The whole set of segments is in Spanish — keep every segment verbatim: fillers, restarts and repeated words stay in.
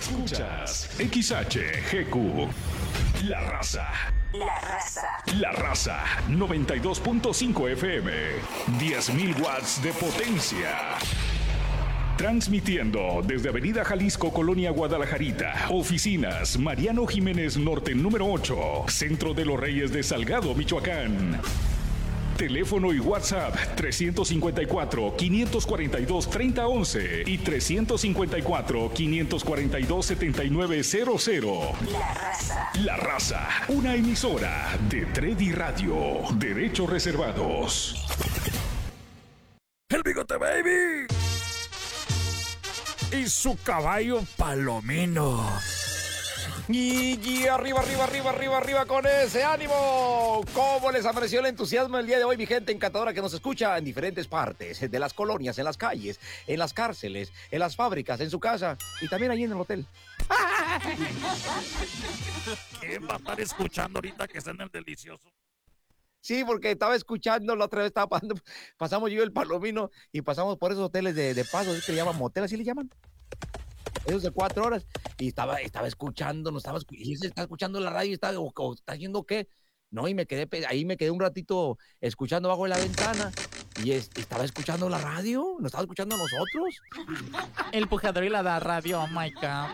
Escuchas X H G Q. La Raza. La Raza. La Raza. noventa y dos punto cinco F M. diez mil watts de potencia. Transmitiendo desde Avenida Jalisco, Colonia Guadalajarita. Oficinas Mariano Jiménez Norte número ocho. Centro de los Reyes de Salgado, Michoacán. Teléfono y WhatsApp trescientos cincuenta y cuatro, quinientos cuarenta y dos, treinta once y trescientos cincuenta y cuatro, quinientos cuarenta y dos, setenta y nueve cero cero. La Raza. La Raza, una emisora de Tredi Radio. Derechos reservados. El Bigote Baby y su caballo Palomino. Y, y arriba, arriba, arriba, arriba, arriba con ese ánimo. ¿Cómo les apareció el entusiasmo el día de hoy, mi gente encantadora que nos escucha en diferentes partes de las colonias, en las calles, en las cárceles, en las fábricas, en su casa y también ahí en el hotel? ¿Quién va a estar escuchando ahorita que está en el delicioso? Sí, porque estaba escuchando, la otra vez estaba pasando, pasamos yo y el Palomino y pasamos por esos hoteles de, de paso, ¿sí? Que le llaman motel, así le llaman. Esos de cuatro horas. Y estaba, estaba escuchando, no estaba, y se está escuchando la radio y está, o, o, está haciendo qué. No, y me quedé, ahí me quedé un ratito escuchando bajo de la ventana y es, estaba escuchando la radio, nos estaba escuchando a nosotros. El pujador y la da radio, oh my God.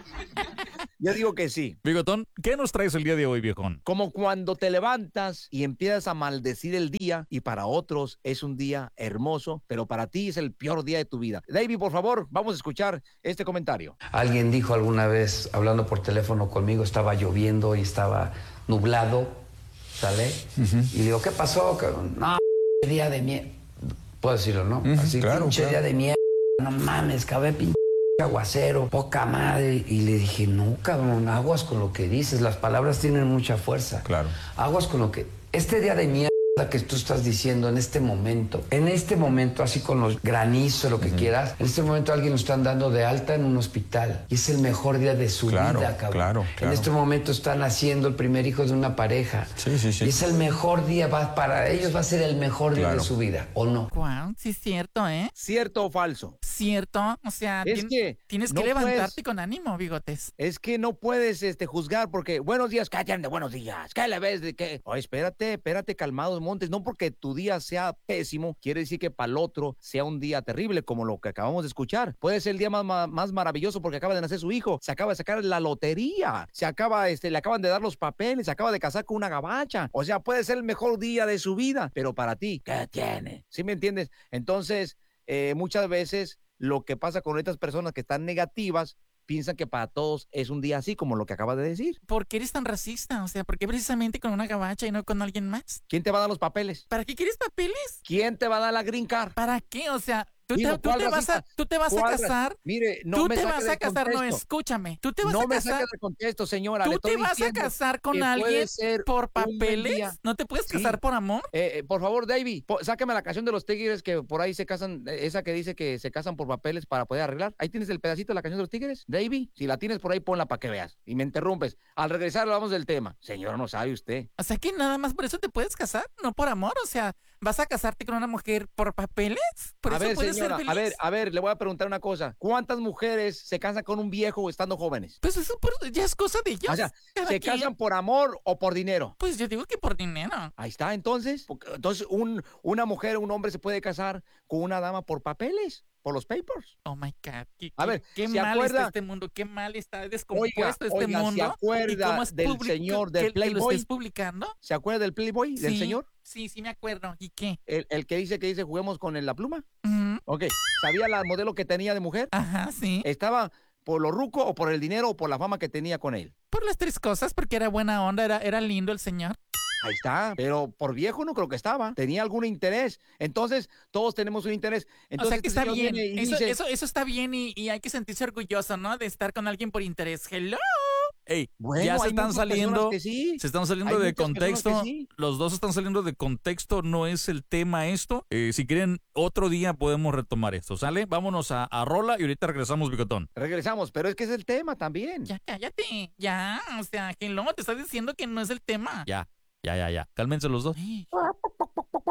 Yo digo que sí. Bigotón, ¿qué nos traes el día de hoy, viejón? Como cuando te levantas y empiezas a maldecir el día y para otros es un día hermoso, pero para ti es el peor día de tu vida. David, por favor, vamos a escuchar este comentario. Alguien dijo alguna vez, hablando por teléfono conmigo, estaba lloviendo y estaba nublado, ¿sale? Uh-huh. Y le digo, ¿qué pasó? No, día de mierda. Puedo decirlo, ¿no? Uh-huh, Así, claro, pinche claro. Día de mierda. No mames, cabrón, pinche aguacero, poca madre. Y le dije, no, cabrón, aguas con lo que dices. Las palabras tienen mucha fuerza. Claro. Aguas con lo que... Este día de mierda que tú estás diciendo en este momento, en este momento, así con los granizos, lo que uh-huh. quieras, en este momento alguien lo están dando de alta en un hospital y es el mejor día de su claro, vida, cabrón. Claro, claro. En este momento están haciendo el primer hijo de una pareja. Sí, sí, sí. Y es el mejor día, va, para ellos va a ser el mejor día claro. de su vida, ¿o no? Wow, sí es cierto, ¿eh? ¿Cierto o falso? Cierto, o sea, es que tienes no que levantarte puedes, con ánimo, Bigotes. Es que no puedes este, juzgar porque buenos días, callan de buenos días, ¿qué le ves de qué? Oh, espérate, espérate, calmados montes, no porque tu día sea pésimo, quiere decir que para el otro sea un día terrible, como lo que acabamos de escuchar. Puede ser el día más, más, más maravilloso porque acaba de nacer su hijo, se acaba de sacar la lotería, se acaba, este, le acaban de dar los papeles, se acaba de casar con una gabacha. O sea, puede ser el mejor día de su vida, pero para ti, ¿qué tiene? ¿Sí me entiendes? Entonces, eh, muchas veces lo que pasa con estas personas que están negativas piensan que para todos es un día así, como lo que acabas de decir. ¿Por qué eres tan racista? O sea, ¿por qué precisamente con una gabacha y no con alguien más? ¿Quién te va a dar los papeles? ¿Para qué quieres papeles? ¿Quién te va a dar la green card? ¿Para qué? O sea, tú Digo, te, tú te vas a, tú te vas a casar. Mire, no tú me te saque vas a de casar, contexto. no, escúchame. Tú te vas no a casar. No me saques de contexto, señora. ¿Tú Le estoy te vas a casar con alguien por papeles? ¿No te puedes sí. casar por amor? Eh, eh, por favor, David, po- sáqueme la canción de los Tigres que por ahí se casan, eh, esa que dice que se casan por papeles para poder arreglar. Ahí tienes el pedacito de la canción de los Tigres, David. Si la tienes por ahí, ponla para que veas. Y me interrumpes. Al regresar hablamos del tema. Señor, no sabe usted. O sea que nada más por eso te puedes casar, no por amor. O sea, ¿vas a casarte con una mujer por papeles? ¿Por a eso ver, puedes señora, ser feliz? a ver, a ver, le voy a preguntar una cosa. ¿Cuántas mujeres se casan con un viejo estando jóvenes? Pues eso por, ya es cosa de ellos. O sea, ¿se quien. casan por amor o por dinero? Pues yo digo que por dinero. Ahí está, entonces. Entonces, un, una mujer o un hombre se puede casar con una dama por papeles, por los papers. Oh my God. Qué, a ver, qué ¿se mal acuerda? está este mundo, qué mal está descompuesto oiga, este oiga, mundo. ¿se acuerda del public- señor del que, Playboy? ¿Que lo estés publicando? ¿Se acuerda del Playboy, sí, del señor? Sí, sí me acuerdo. ¿Y qué? El, el que dice que dice juguemos con el, la pluma. Uh-huh. Ok, ¿sabía la modelo que tenía de mujer? Ajá, sí. ¿Estaba por lo ruco o por el dinero o por la fama que tenía con él? Por las tres cosas, porque era buena onda, era, era lindo el señor. Ahí está, pero por viejo no creo que estaba. Tenía algún interés. Entonces, todos tenemos un interés. Entonces, o sea que este está bien. Eso, dice, eso, eso está bien y, y hay que sentirse orgulloso, ¿no? De estar con alguien por interés. Hello. Ey, bueno, ya se están saliendo, sí. se están saliendo hay de contexto. Sí. Los dos están saliendo de contexto. No es el tema esto. Eh, si quieren, otro día podemos retomar esto. ¿Sale? Vámonos a, a Rola y ahorita regresamos, Bigotón. Regresamos, pero es que es el tema también. Ya, cállate. Ya, o sea, hello, te estás diciendo que no es el tema. Ya, ya, ya, ya. Cálmense los dos.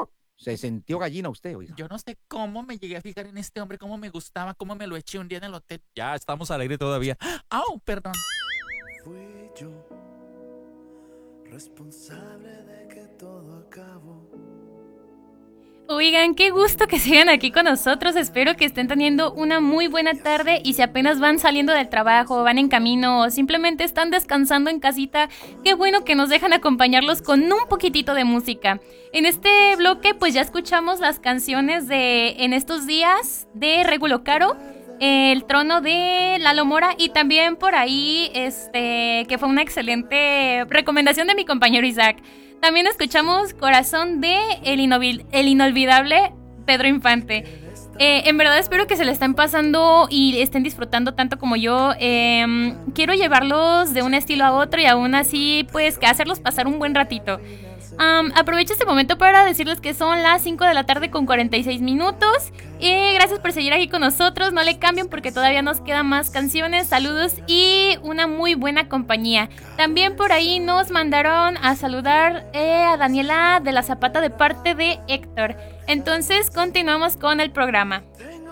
Se sintió gallina usted, oiga. Yo no sé cómo me llegué a fijar en este hombre, cómo me gustaba, cómo me lo eché un día en el hotel. Ya estamos al aire todavía. ¡Au! Perdón. Fui yo responsable de que todo acabó. Oigan, qué gusto que sigan aquí con nosotros. Espero que estén teniendo una muy buena tarde y si apenas van saliendo del trabajo, van en camino o simplemente están descansando en casita, qué bueno que nos dejan acompañarlos con un poquitito de música. En este bloque pues ya escuchamos las canciones de En estos días de Regulo Caro, El trono de Lalo Mora y también por ahí este que fue una excelente recomendación de mi compañero Isaac. También escuchamos Corazón de El, Inolvi- el Inolvidable Pedro Infante. Eh, en verdad espero que se le estén pasando y estén disfrutando tanto como yo. Eh, quiero llevarlos de un estilo a otro y aún así pues que hacerlos pasar un buen ratito. Um, aprovecho este momento para decirles que son las cinco de la tarde con cuarenta y seis minutos. Y gracias por seguir aquí con nosotros. No le cambien porque todavía nos quedan más canciones. Saludos y una muy buena compañía. También por ahí nos mandaron a saludar eh, a Daniela de la Zapata de parte de Héctor. Entonces continuamos con el programa.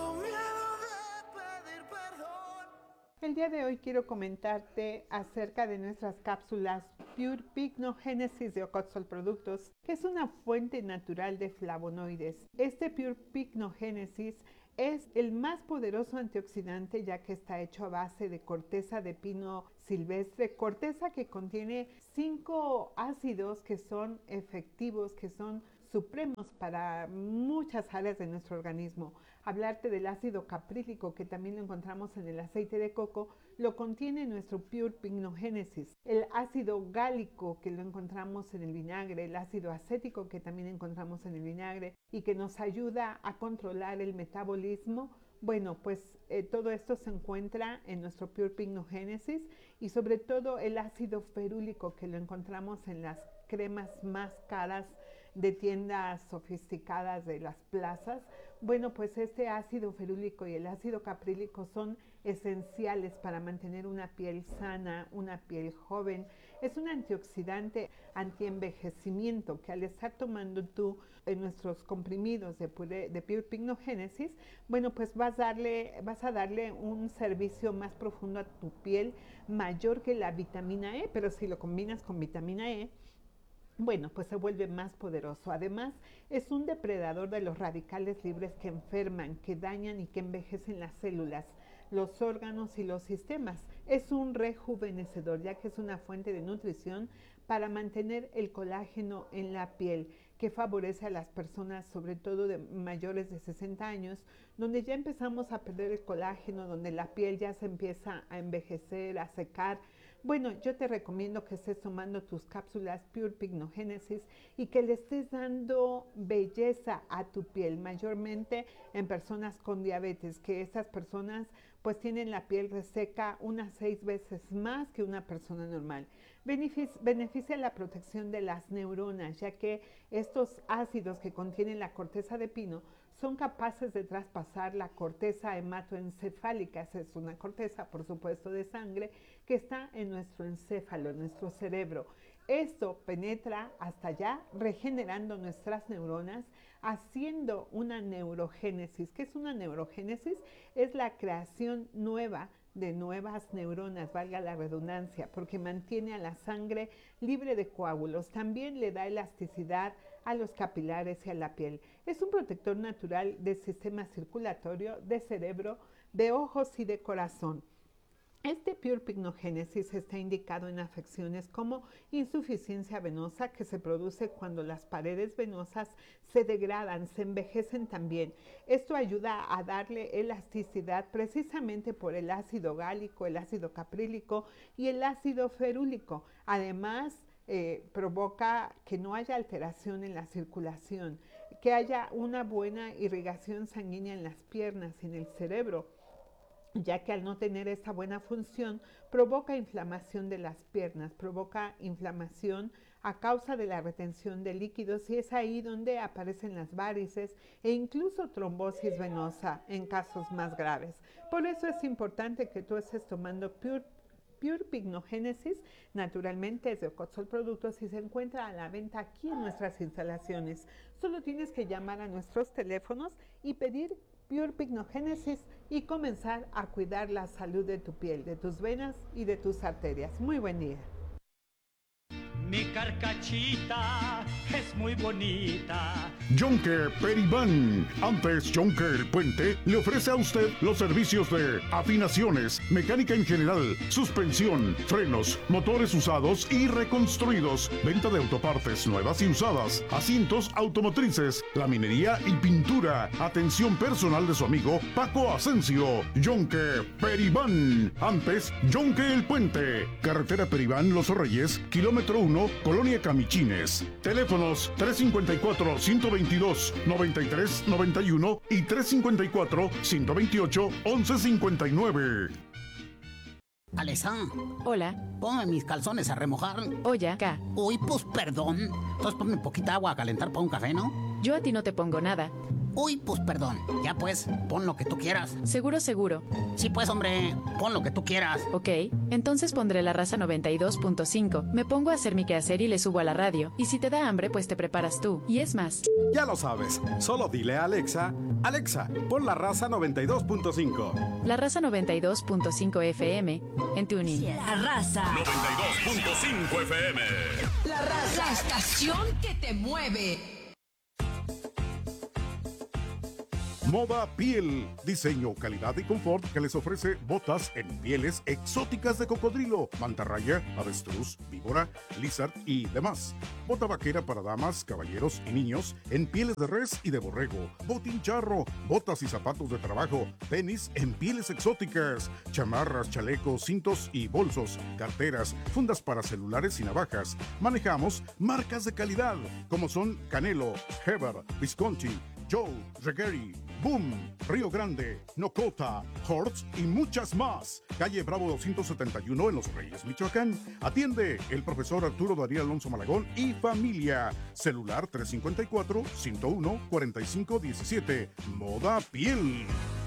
El día de hoy quiero comentarte acerca de nuestras cápsulas Pure Pignogenesis de Ocotzol Productos, que es una fuente natural de flavonoides. Este Pure Pignogenesis es el más poderoso antioxidante ya que está hecho a base de corteza de pino silvestre, corteza que contiene cinco ácidos que son efectivos, que son supremos para muchas áreas de nuestro organismo. Hablarte del ácido caprílico, que también lo encontramos en el aceite de coco, lo contiene nuestro Pure Pignogenesis. El ácido gálico, que lo encontramos en el vinagre, el ácido acético, que también encontramos en el vinagre y que nos ayuda a controlar el metabolismo. Bueno, pues eh, todo esto se encuentra en nuestro Pure Pignogenesis y sobre todo el ácido ferúlico, que lo encontramos en las cremas más caras de tiendas sofisticadas de las plazas. Bueno, pues este ácido ferúlico y el ácido caprílico son esenciales para mantener una piel sana, una piel joven. Es un antioxidante antienvejecimiento que al estar tomando tú en nuestros comprimidos de Pure, de Pure Pignogenesis, bueno, pues vas a, darle, vas a darle un servicio más profundo a tu piel, mayor que la vitamina E, pero si lo combinas con vitamina E, bueno, pues se vuelve más poderoso. Además, es un depredador de los radicales libres que enferman, que dañan y que envejecen las células, los órganos y los sistemas. Es un rejuvenecedor, ya que es una fuente de nutrición para mantener el colágeno en la piel, que favorece a las personas, sobre todo de mayores de sesenta años, donde ya empezamos a perder el colágeno, donde la piel ya se empieza a envejecer, a secar. Bueno, yo te recomiendo que estés tomando tus cápsulas Pure Pignogenesis y que le estés dando belleza a tu piel, mayormente en personas con diabetes, que estas personas pues tienen la piel reseca unas seis veces más que una persona normal. Benefic- beneficia la protección de las neuronas, ya que estos ácidos que contienen la corteza de pino son capaces de traspasar la corteza hematoencefálica. Esa es una corteza, por supuesto, de sangre que está en nuestro encéfalo, en nuestro cerebro. Esto penetra hasta allá, regenerando nuestras neuronas, haciendo una neurogénesis. ¿Qué es una neurogénesis? Es la creación nueva de nuevas neuronas, valga la redundancia, porque mantiene a la sangre libre de coágulos. También le da elasticidad a los capilares y a la piel. Es un protector natural del sistema circulatorio, de cerebro, de ojos y de corazón. Este Pure Pignogenesis está indicado en afecciones como insuficiencia venosa, que se produce cuando las paredes venosas se degradan, se envejecen también. Esto ayuda a darle elasticidad precisamente por el ácido gálico, el ácido caprílico y el ácido ferúlico. Además, eh, provoca que no haya alteración en la circulación, que haya una buena irrigación sanguínea en las piernas y en el cerebro, ya que al no tener esta buena función provoca inflamación de las piernas, provoca inflamación a causa de la retención de líquidos y es ahí donde aparecen las varices e incluso trombosis venosa en casos más graves. Por eso es importante que tú estés tomando Pure Pure Pignogenesis. Naturalmente es de Ocotzol Productos y se encuentra a la venta aquí en nuestras instalaciones. Solo tienes que llamar a nuestros teléfonos y pedir Pure Pignogenesis y comenzar a cuidar la salud de tu piel, de tus venas y de tus arterias. Muy buen día. Mi carcachita es muy bonita. Jonker Peribán. Antes Jonker el Puente le ofrece a usted los servicios de afinaciones, mecánica en general, suspensión, frenos, motores usados y reconstruidos, venta de autopartes nuevas y usadas, asientos automotrices, laminería y pintura. Atención personal de su amigo Paco Asensio. Jonker Peribán. Antes Jonker el Puente. Carretera Peribán Los Reyes, kilómetro uno, Colonia Camichines. Teléfonos tres cinco cuatro, uno dos dos, nueve tres nueve uno y tres cinco cuatro, uno dos ocho, once cincuenta y nueve. Alexa. Hola. Ponme mis calzones a remojar. Oye, acá. Uy, pues perdón. Entonces ponme poquita agua a calentar para un café, ¿no? Yo a ti no te pongo nada. Uy, pues perdón. Ya pues, pon lo que tú quieras. Seguro, seguro. Sí, pues, hombre, pon lo que tú quieras. Ok, entonces pondré la raza noventa y dos punto cinco. Me pongo a hacer mi quehacer y le subo a la radio. Y si te da hambre, pues te preparas tú. Y es más. Ya lo sabes. Solo dile a Alexa, Alexa, pon la raza noventa y dos punto cinco. La raza noventa y dos punto cinco F M en TuneIn. La raza noventa y dos punto cinco F M. La raza. La estación que te mueve. Moda Piel, diseño, calidad y confort que les ofrece botas en pieles exóticas de cocodrilo, mantarraya, avestruz, víbora, lizard y demás. Bota vaquera para damas, caballeros y niños en pieles de res y de borrego, botín charro, botas y zapatos de trabajo, tenis en pieles exóticas, chamarras, chalecos, cintos y bolsos, carteras, fundas para celulares y navajas. Manejamos marcas de calidad como son Canelo, Heber, Visconti, Joe, Regueri, Boom, Río Grande, Nocota, Hortz y muchas más. Calle Bravo doscientos setenta y uno en Los Reyes, Michoacán. Atiende el profesor Arturo Darío Alonso Malagón y familia. Celular tres cinco cuatro, uno cero uno, cuatro cinco uno siete. Moda Piel.